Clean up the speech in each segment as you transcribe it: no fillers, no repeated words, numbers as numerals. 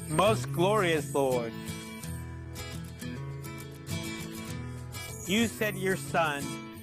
Most glorious Lord, you sent your Son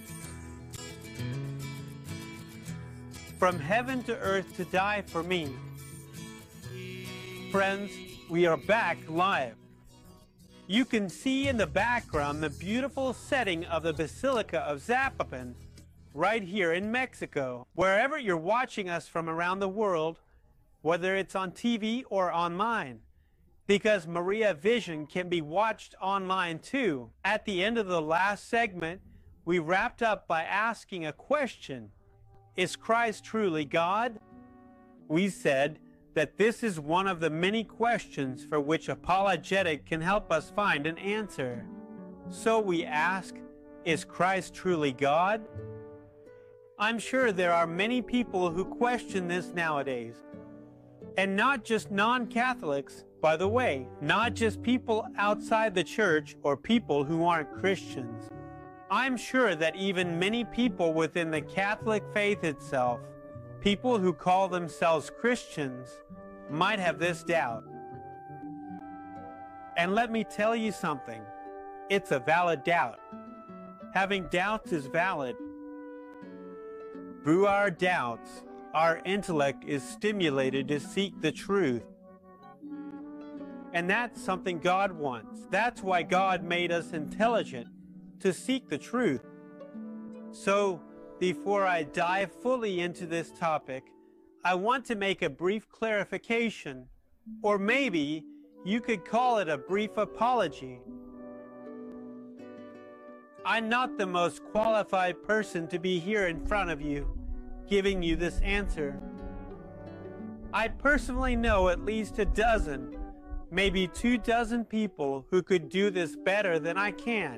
from heaven to earth to die for me. Friends, we are back live. You can see in the background the beautiful setting of the Basilica of Zapopan right here in Mexico. Wherever you're watching us from around the world, whether it's on TV or online, because Maria Vision can be watched online too. At the end of the last segment, we wrapped up by asking a question: is Christ truly God? We said that this is one of the many questions for which apologetic can help us find an answer. So we ask, is Christ truly God? I'm sure there are many people who question this nowadays. And not just non-Catholics, by the way, not just people outside the church or people who aren't Christians. I'm sure that even many people within the Catholic faith itself, people who call themselves Christians, might have this doubt. And let me tell you something, it's a valid doubt. Having doubts is valid. Through our doubts, our intellect is stimulated to seek the truth. And that's something God wants. That's why God made us intelligent, to seek the truth. So, before I dive fully into this topic, I want to make a brief clarification, or maybe you could call it a brief apology. I'm not the most qualified person to be here in front of you, giving you this answer. I personally know at least a dozen, maybe 24 people who could do this better than I can.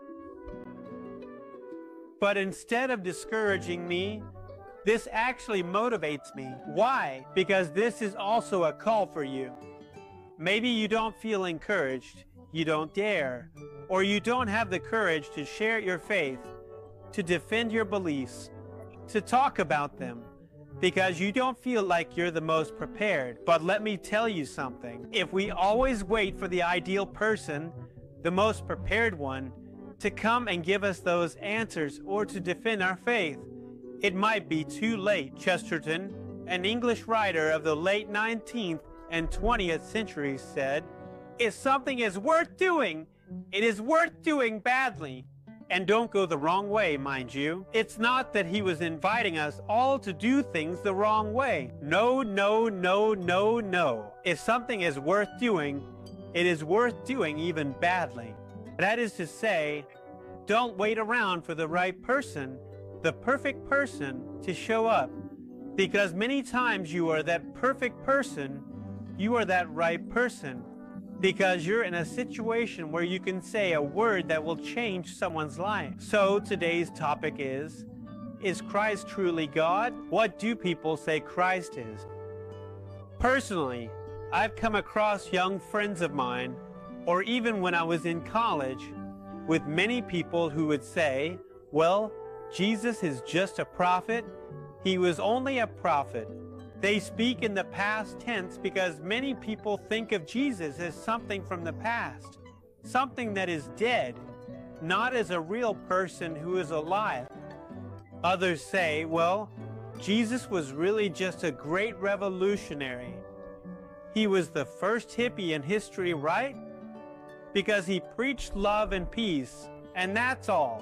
But instead of discouraging me, this actually motivates me. Why? Because this is also a call for you. Maybe you don't feel encouraged, you don't dare, or you don't have the courage to share your faith, to defend your beliefs, to talk about them, because you don't feel like you're the most prepared. But let me tell you something. If we always wait for the ideal person, the most prepared one, to come and give us those answers or to defend our faith, it might be too late. Chesterton, an English writer of the late 19th and 20th centuries, said, if something is worth doing, it is worth doing badly. And don't go the wrong way, mind you. It's not that he was inviting us all to do things the wrong way. No, no, no, no, no. If something is worth doing, it is worth doing even badly. That is to say, don't wait around for the right person, the perfect person, to show up. Because many times you are that perfect person, you are that right person. Because you're in a situation where you can say a word that will change someone's life. So today's topic is Christ truly God? What do people say Christ is? Personally, I've come across young friends of mine, or even when I was in college, with many people who would say, well, Jesus is just a prophet. He was only a prophet. They speak in the past tense because many people think of Jesus as something from the past, something that is dead, not as a real person who is alive. Others say, well, Jesus was really just a great revolutionary. He was the first hippie in history, right? Because he preached love and peace, and that's all.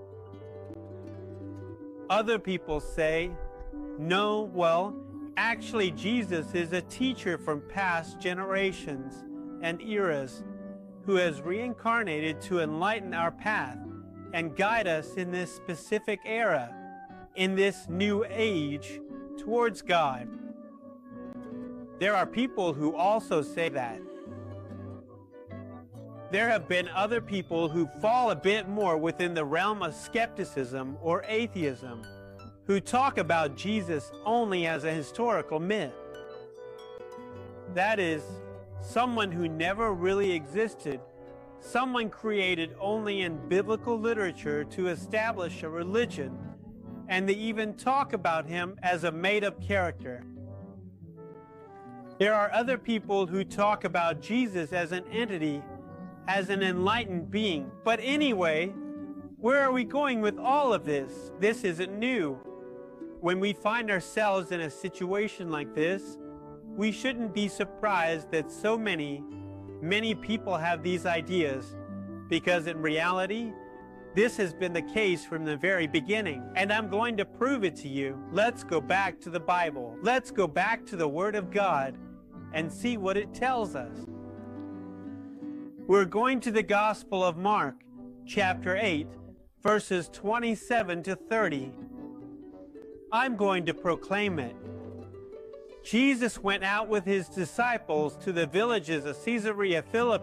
Other people say, no, well, actually, Jesus is a teacher from past generations and eras who has reincarnated to enlighten our path and guide us in this specific era, in this new age towards God. There are people who also say that. There have been other people who fall a bit more within the realm of skepticism or atheism, who talk about Jesus only as a historical myth. That is, someone who never really existed, someone created only in biblical literature to establish a religion, and they even talk about him as a made-up character. There are other people who talk about Jesus as an entity, as an enlightened being. But anyway, where are we going with all of this? This isn't new. When we find ourselves in a situation like this, we shouldn't be surprised that so many people have these ideas, because in reality, this has been the case from the very beginning, and I'm going to prove it to you. Let's go back to the Bible. Let's go back to the Word of God and see what it tells us. We're going to the Gospel of Mark, chapter 8, verses 27 to 30. I'm going to proclaim it. Jesus went out with his disciples to the villages of Caesarea Philippi.